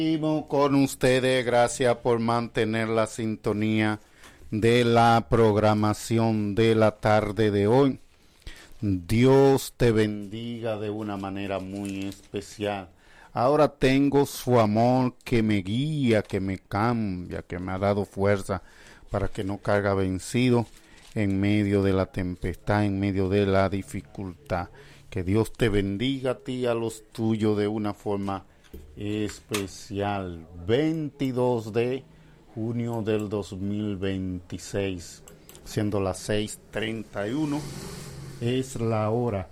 Seguimos con ustedes, gracias por mantener la sintonía de la programación de la tarde de hoy. Dios te bendiga de una manera muy especial. Ahora tengo su amor que me guía, que me cambia, que me ha dado fuerza para que no caiga vencido en medio de la tempestad, en medio de la dificultad. Que Dios te bendiga a ti y a los tuyos de una forma especial. 22 de junio del 2026, siendo las 6:31, es la hora.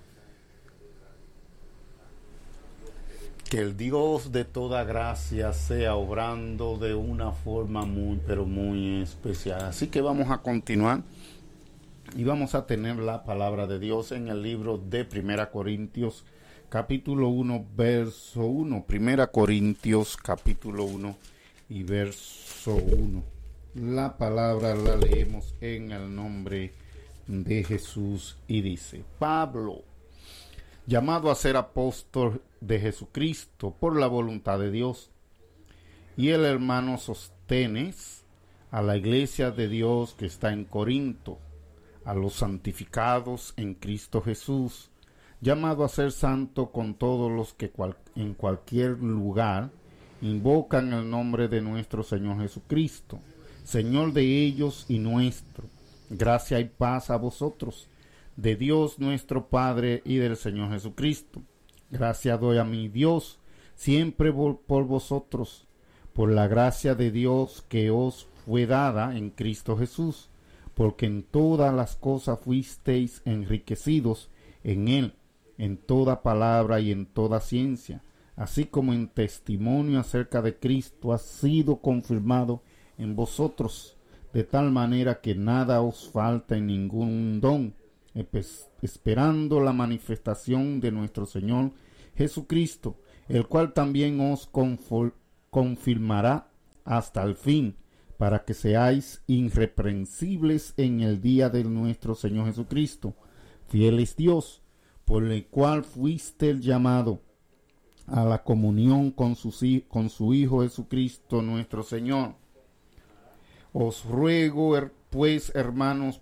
Que el Dios de toda gracia sea obrando de una forma muy, pero muy especial. Así que vamos a continuar y vamos a tener la palabra de Dios en el libro de 1 Corintios, capítulo 1, verso 1. 1 Corintios, capítulo 1 y verso 1. La palabra la leemos en el nombre de Jesús y dice: Pablo, llamado a ser apóstol de Jesucristo por la voluntad de Dios, y el hermano Sóstenes, a la iglesia de Dios que está en Corinto, a los santificados en Cristo Jesús, llamado a ser santo con todos los que en cualquier lugar invocan el nombre de nuestro Señor Jesucristo, Señor de ellos y nuestro. Gracia y paz a vosotros, de Dios nuestro Padre y del Señor Jesucristo. Gracias doy a mi Dios siempre por vosotros, por la gracia de Dios que os fue dada en Cristo Jesús, porque en todas las cosas fuisteis enriquecidos en Él, en toda palabra y en toda ciencia, así como en testimonio acerca de Cristo ha sido confirmado en vosotros, de tal manera que nada os falta en ningún don, esperando la manifestación de nuestro Señor Jesucristo, el cual también os confirmará hasta el fin, para que seáis irreprensibles en el día de nuestro Señor Jesucristo. Fiel es Dios, por el cual fuiste el llamado a la comunión con su Hijo Jesucristo nuestro Señor. Os ruego, pues, hermanos,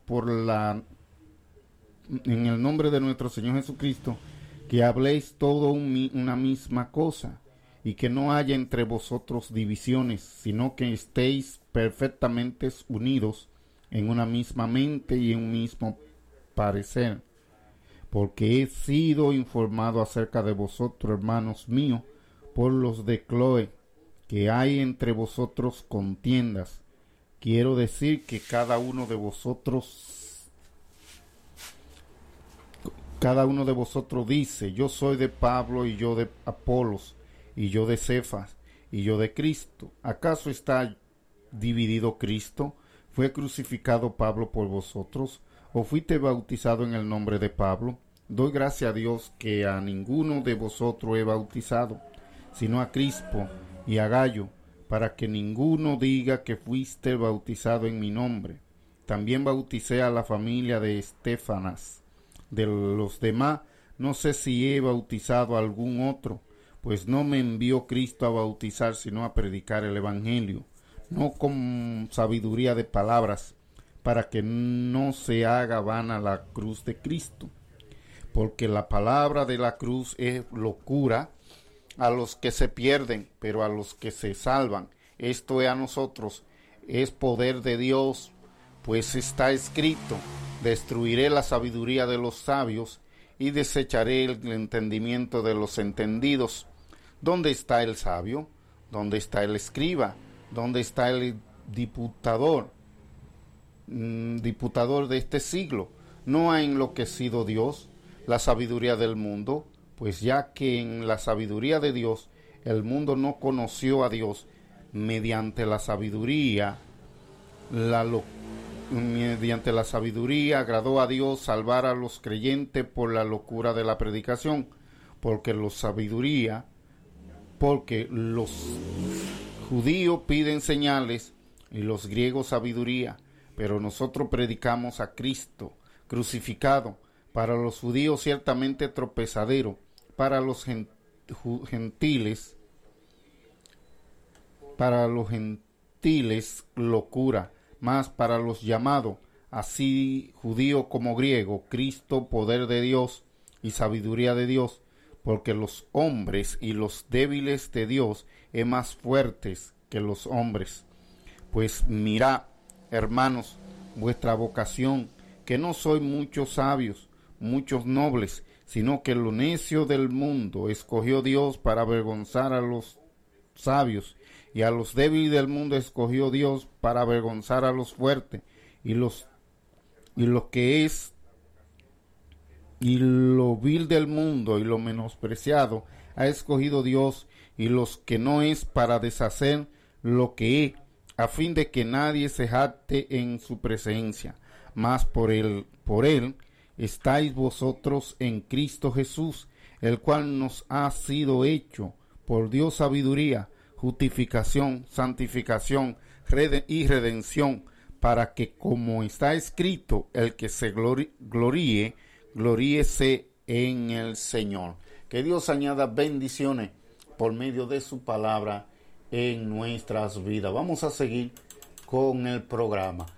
en el nombre de nuestro Señor Jesucristo, que habléis todo una misma cosa, y que no haya entre vosotros divisiones, sino que estéis perfectamente unidos en una misma mente y en un mismo parecer. Porque he sido informado acerca de vosotros, hermanos míos, por los de Cloé, que hay entre vosotros contiendas. Quiero decir que cada uno de vosotros dice: yo soy de Pablo, y yo de Apolos, y yo de Cefas, y yo de Cristo. ¿Acaso está dividido Cristo? ¿Fue crucificado Pablo por vosotros? ¿O fuiste bautizado en el nombre de Pablo? Doy gracias a Dios que a ninguno de vosotros he bautizado, sino a Crispo y a Gallo, para que ninguno diga que fuiste bautizado en mi nombre. También bauticé a la familia de Estéfanas. De los demás, no sé si he bautizado a algún otro, pues no me envió Cristo a bautizar, sino a predicar el Evangelio, no con sabiduría de palabras, para que no se haga vana la cruz de Cristo. Porque la palabra de la cruz es locura a los que se pierden, pero a los que se salvan, esto es a nosotros, es poder de Dios, pues está escrito: destruiré la sabiduría de los sabios y desecharé el entendimiento de los entendidos. ¿Dónde está el sabio? ¿Dónde está el escriba? ¿Dónde está el diputador de este siglo? ¿No ha enloquecido Dios la sabiduría del mundo? Pues ya que en la sabiduría de Dios el mundo no conoció a Dios, mediante la sabiduría agradó a Dios salvar a los creyentes por la locura de la predicación, porque los judíos piden señales y los griegos sabiduría, pero nosotros predicamos a Cristo crucificado, para los judíos ciertamente tropezadero, para los gentiles para los gentiles locura, mas para los llamados, así judío como griego, Cristo poder de Dios y sabiduría de Dios, porque los hombres y los débiles de Dios es más fuertes que los hombres. Pues mirad, hermanos, vuestra vocación, que no sois muchos sabios, muchos nobles, sino que lo necio del mundo escogió Dios para avergonzar a los sabios, y a los débiles del mundo escogió Dios para avergonzar a los fuertes, y lo que es y lo vil del mundo y lo menospreciado ha escogido Dios, y los que no es, para deshacer lo que es, a fin de que nadie se jacte en su presencia. Mas por él estáis vosotros en Cristo Jesús, el cual nos ha sido hecho por Dios sabiduría, justificación, santificación y redención, para que, como está escrito, el que se gloríese en el Señor. Que Dios añada bendiciones por medio de su palabra en nuestras vidas. Vamos a seguir con el programa.